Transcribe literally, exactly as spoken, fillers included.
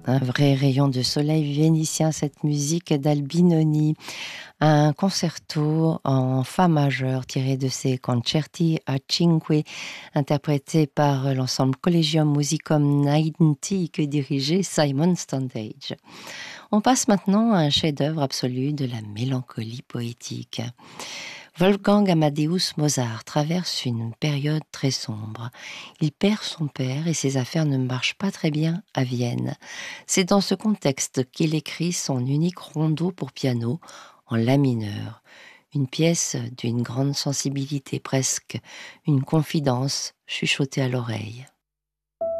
Un vrai rayon de soleil vénitien, cette musique d'Albinoni. Un concerto en fa majeur tiré de ses concerti a cinque, interprété par l'ensemble Collegium Musicum quatre-vingt-dix que dirigeait Simon Standage. On passe maintenant à un chef-d'œuvre absolu de la mélancolie poétique. Wolfgang Amadeus Mozart traverse une période très sombre. Il perd son père et ses affaires ne marchent pas très bien à Vienne. C'est dans ce contexte qu'il écrit son unique rondo pour piano en la mineur. Une pièce d'une grande sensibilité, presque une confidence chuchotée à l'oreille.